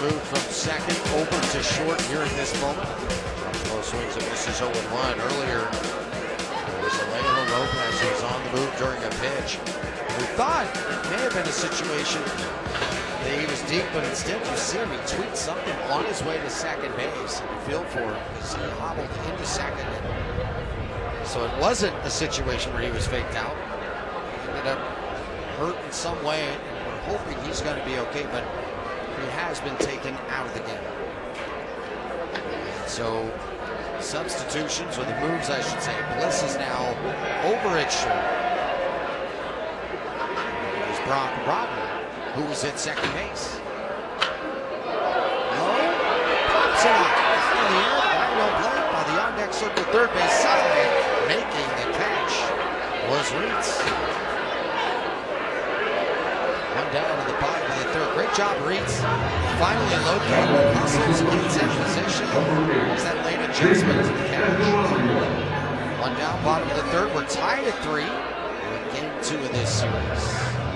moved from second over to short here in this moment. Low swings and misses 0-1. Earlier, it was Alejo Lopez who was on the move during a pitch. We thought it may have been a situation that he was deep, but instead you see him, he tweaked something on his way to second base. And you feel for him because he hobbled into second. So it wasn't a situation where he was faked out. He ended up hurt in some way, and we're hoping he's going to be okay, but he has been taken out of the game. So substitutions, or the moves I should say. Bliss is now over at short. There's Brock Rodden, who was at second base. Low, pops it up in the air. Mario Blake by the on-deck circle third base side. Making the catch was Reitz. One down to the bottom of the third. Great job, Reitz. Finally located the muscles, gets in position. There's that late adjustment to the catch. One down, bottom of the third. We're tied at 3. We're in game 2 of this series.